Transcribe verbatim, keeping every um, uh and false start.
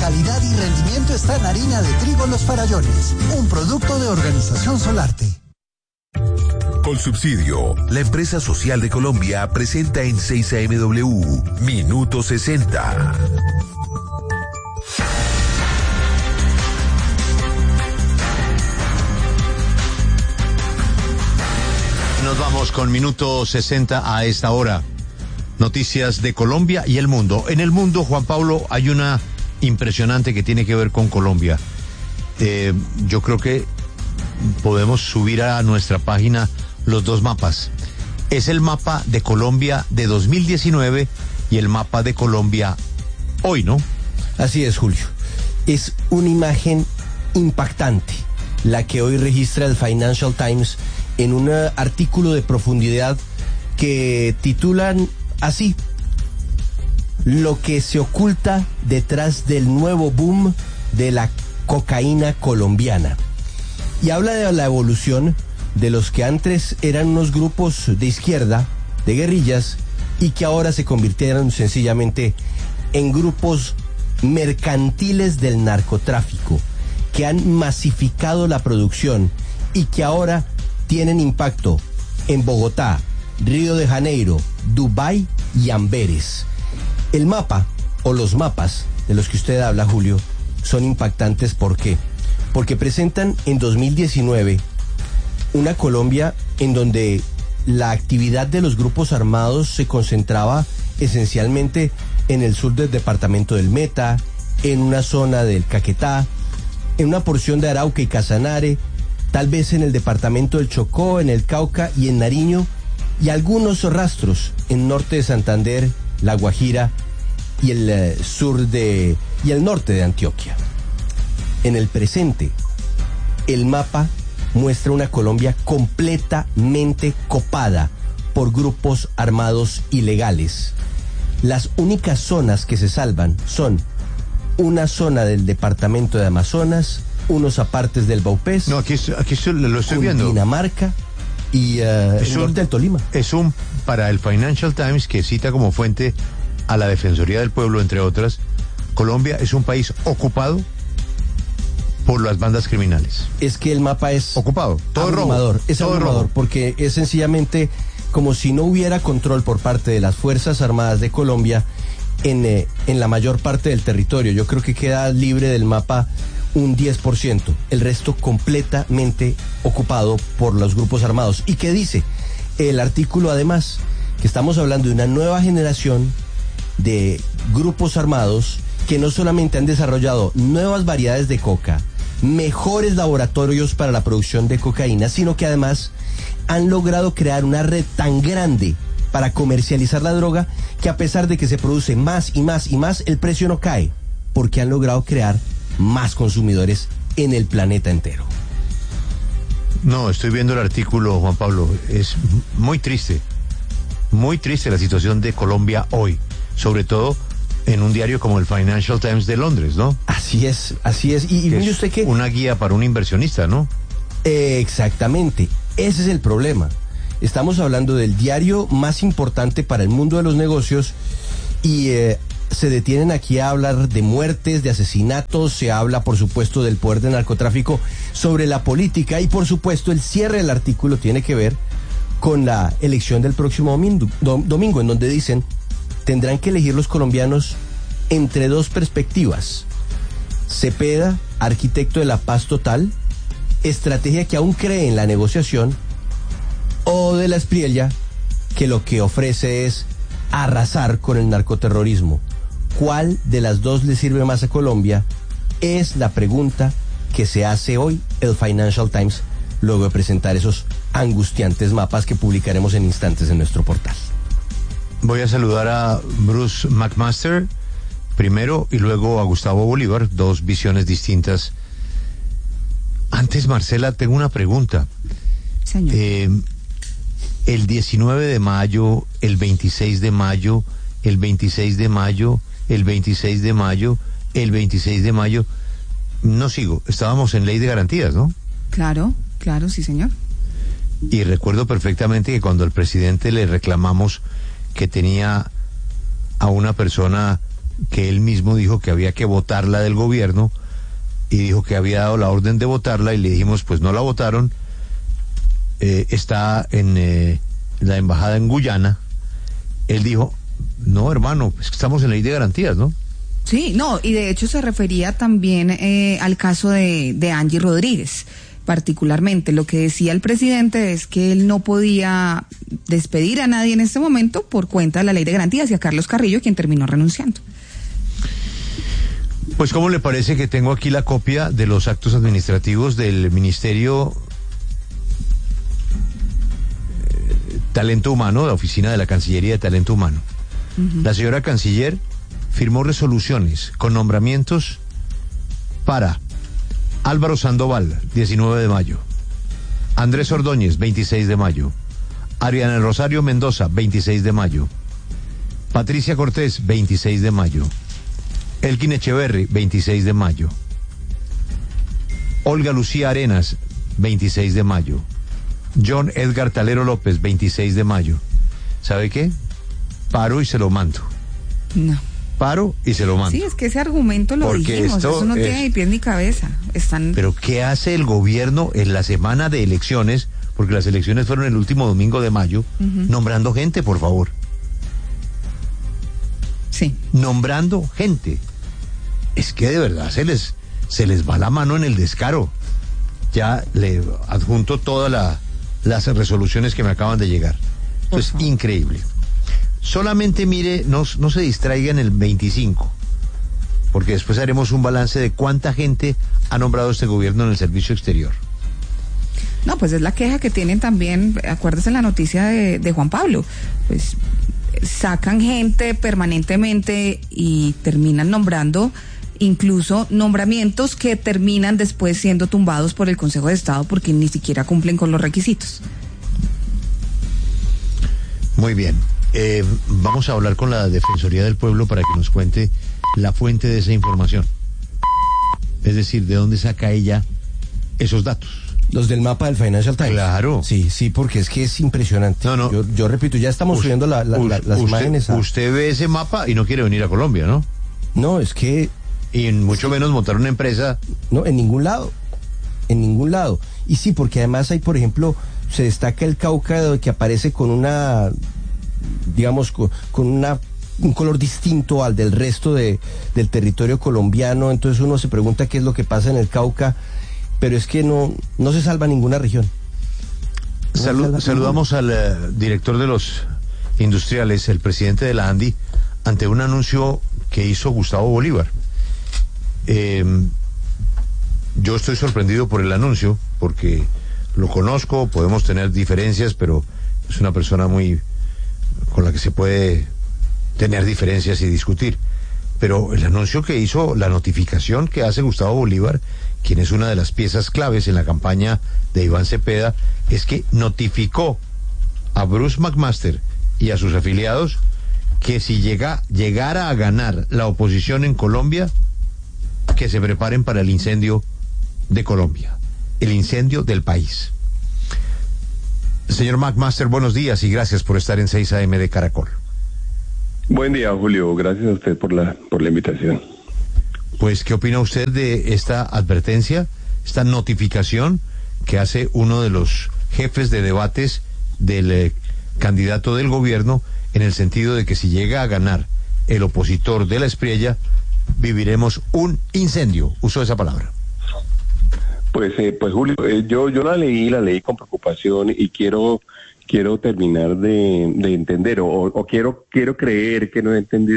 calidad y rendimiento está en harina de trigo Los Farallones, un producto de Organización Solarte. Colsubsidio, la empresa social de Colombia, presenta en seis A M W Minuto sesenta. Nos vamos con Minuto sesenta a esta hora. Noticias de Colombia y el mundo. En el mundo, Juan Pablo, hay una impresionante que tiene que ver con Colombia. Eh, yo creo que podemos subir a nuestra página los dos mapas. Es el mapa de Colombia de dos mil diecinueve y el mapa de Colombia hoy, ¿no? Así es, Julio. Es una imagen impactante la que hoy registra el Financial Times en un artículo de profundidad que titulan así: lo que se oculta detrás del nuevo boom de la cocaína colombiana. Y habla de la evolución de los que antes eran unos grupos de izquierda, de guerrillas, y que ahora se convirtieron sencillamente en grupos mercantiles del narcotráfico, que han masificado la producción y que ahora tienen impacto en Bogotá, Río de Janeiro, Dubái y Amberes. El mapa, o los mapas de los que usted habla, Julio, son impactantes. ¿Por qué? Porque presentan en dos mil diecinueve una Colombia en donde la actividad de los grupos armados se concentraba esencialmente en el sur del departamento del Meta, en una zona del Caquetá, en una porción de Arauca y Casanare, tal vez en el departamento del Chocó, en el Cauca y en Nariño, y algunos rastros en norte de Santander, La Guajira y el eh, sur de y el norte de Antioquia. En el presente, el mapa muestra una Colombia completamente copada por grupos armados ilegales. Las únicas zonas que se salvan son una zona del departamento de Amazonas, unos apartes del Baupés, no, aquí, aquí lo estoy viendo, Dinamarca y uh, el un, norte del Tolima. Es un, para el Financial Times, que cita como fuente a la Defensoría del Pueblo, entre otras, Colombia es un país ocupado por las bandas criminales. Es que el mapa es ocupado, todo abrumador, robo, es todo abrumador, robo. Porque es sencillamente como si no hubiera control por parte de las Fuerzas Armadas de Colombia en, eh, en la mayor parte del territorio. Yo creo que queda libre del mapa un diez por ciento, el resto completamente ocupado por los grupos armados. ¿Y qué dice el artículo además? Que estamos hablando de una nueva generación de grupos armados que no solamente han desarrollado nuevas variedades de coca, mejores laboratorios para la producción de cocaína, sino que además han logrado crear una red tan grande para comercializar la droga que a pesar de que se produce más y más y más, el precio no cae, porque han logrado crear más consumidores en el planeta entero. No, estoy viendo el artículo, Juan Pablo. Es muy triste, muy triste la situación de Colombia hoy, sobre todo en un diario como el Financial Times de Londres, ¿no? Así es, así es. Y, y mire usted que una guía para un inversionista, ¿no? Eh, exactamente, ese es el problema. Estamos hablando del diario más importante para el mundo de los negocios y eh, se detienen aquí a hablar de muertes, de asesinatos, se habla por supuesto del poder del narcotráfico, sobre la política y por supuesto el cierre del artículo tiene que ver con la elección del próximo domingo, dom, domingo en donde dicen tendrán que elegir los colombianos entre dos perspectivas: Cepeda, arquitecto de la paz total, estrategia que aún cree en la negociación, o de la Espriella, que lo que ofrece es arrasar con el narcoterrorismo. ¿Cuál de las dos le sirve más a Colombia? Es la pregunta que se hace hoy el Financial Times, luego de presentar esos angustiantes mapas que publicaremos en instantes en nuestro portal. Voy a saludar a Bruce McMaster primero y luego a Gustavo Bolívar, dos visiones distintas. Antes, Marcela, tengo una pregunta. Señor. Eh, el diecinueve de mayo, el veintiséis de mayo, el veintiséis de mayo, el veintiséis de mayo, el veintiséis de mayo, no sigo, estábamos en ley de garantías, ¿no? Claro, claro, sí, señor. Y recuerdo perfectamente que cuando al presidente le reclamamos que tenía a una persona que él mismo dijo que había que votarla del gobierno y dijo que había dado la orden de votarla y le dijimos pues no la votaron. Eh, está en eh, la embajada en Guyana. Él dijo, no hermano, es que estamos en ley de garantías, ¿no? Sí, no, y de hecho se refería también eh, al caso de, de Angie Rodríguez, particularmente. Lo que decía el presidente es que él no podía despedir a nadie en este momento por cuenta de la ley de garantías y a Carlos Carrillo, quien terminó renunciando. Pues ¿cómo le parece que tengo aquí la copia de los actos administrativos del Ministerio eh, Talento Humano, la Oficina de la Cancillería de Talento Humano? Uh-huh. La señora canciller firmó resoluciones con nombramientos para Álvaro Sandoval, diecinueve de mayo, Andrés Ordóñez, veintiséis de mayo, Ariana Rosario Mendoza, veintiséis de mayo, Patricia Cortés, veintiséis de mayo, Elkin Echeverri, veintiséis de mayo, Olga Lucía Arenas, veintiséis de mayo, John Edgar Talero López, veintiséis de mayo. ¿Sabe qué? Paro y se lo mando. No. Paro y se lo mando. Sí, es que ese argumento lo Porque dijimos, esto eso no es... tiene ni pies ni cabeza. Están... Pero ¿qué hace el gobierno en la semana de elecciones? Porque las elecciones fueron el último domingo de mayo, uh-huh. nombrando gente, por favor. Sí. Nombrando gente. Es que de verdad se les, se les va la mano en el descaro. Ya le adjunto todas la, las resoluciones que me acaban de llegar. Esto es increíble. Solamente mire, no, no se distraiga en el veinticinco, porque después haremos un balance de cuánta gente ha nombrado este gobierno en el servicio exterior. No, pues es la queja que tienen también, acuérdese la noticia de, de Juan Pablo, pues sacan gente permanentemente y terminan nombrando incluso nombramientos que terminan después siendo tumbados por el Consejo de Estado porque ni siquiera cumplen con los requisitos. Muy bien. Eh, vamos a hablar con la Defensoría del Pueblo para que nos cuente la fuente de esa información. Es decir, ¿de dónde saca ella esos datos? Los del mapa del Financial Times. Claro. Sí, sí, porque es que es impresionante. No, no. Yo, yo repito, ya estamos usted, subiendo la, la, la, las usted, imágenes. A... Usted ve ese mapa y no quiere venir a Colombia, ¿no? No, es que... Y en mucho menos montar una empresa. No, en ningún lado. En ningún lado. Y sí, porque además hay, por ejemplo, se destaca el Cauca que aparece con una... digamos, con, con una, un color distinto al del resto de, del territorio colombiano. Entonces uno se pregunta qué es lo que pasa en el Cauca, pero es que no, no se salva ninguna región. No Salud, salva saludamos ninguna. al uh, director de los industriales, el presidente de la ANDI, ante un anuncio que hizo Gustavo Bolívar. Eh, yo estoy sorprendido por el anuncio, porque lo conozco, podemos tener diferencias, pero es una persona muy... con la que se puede tener diferencias y discutir. Pero el anuncio que hizo, la notificación que hace Gustavo Bolívar, quien es una de las piezas claves en la campaña de Iván Cepeda, es que notificó a Bruce McMaster y a sus afiliados que si llega, llegara a ganar la oposición en Colombia, que se preparen para el incendio de Colombia, el incendio del país. Señor McMaster, buenos días y gracias por estar en seis A M de Caracol. Buen día, Julio. Gracias a usted por la por la invitación. Pues, ¿qué opina usted de esta advertencia, esta notificación que hace uno de los jefes de debates del eh, candidato del gobierno, en el sentido de que si llega a ganar el opositor de la Espriella, viviremos un incendio? Uso esa palabra. Pues, eh, pues Julio, eh, yo yo la leí, la leí con preocupación y quiero quiero terminar de, de entender o, o quiero quiero creer que no he entendido